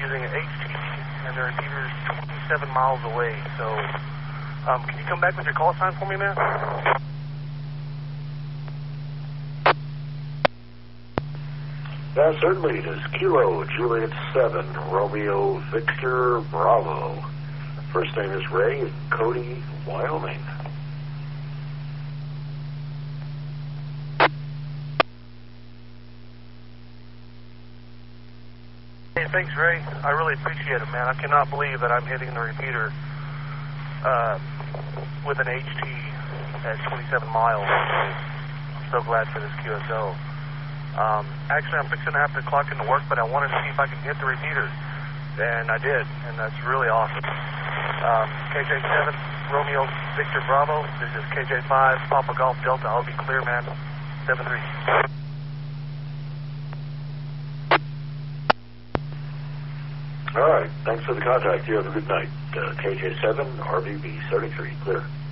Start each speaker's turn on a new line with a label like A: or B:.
A: using an HT, and the repeater is 27 miles away. So, can you come back with your call sign for me, man?
B: Yeah, certainly. It is Kilo Juliet 7, Romeo Victor Bravo. First name is Ray, Cody, Wyoming.
A: Hey, thanks, Ray. I really appreciate it, man. I cannot believe that I'm hitting the repeater with an HT at 27 miles. I'm so glad for this QSO. Actually, I'm fixing to have to clock into work, but I wanted to see if I can hit the repeater. And I did, and that's really awesome. KJ7, Romeo Victor Bravo. This is KJ5, Papa Golf Delta. I'll be clear, man. 7-3.
B: All right. Thanks for the contact. You have a good night. KJ7, RVB 33, clear.